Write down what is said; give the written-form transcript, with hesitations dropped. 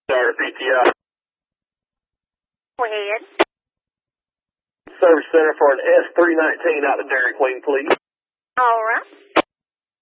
Start PTI. Go ahead. Service center for an S319 out of Dairy Queen, please. All right.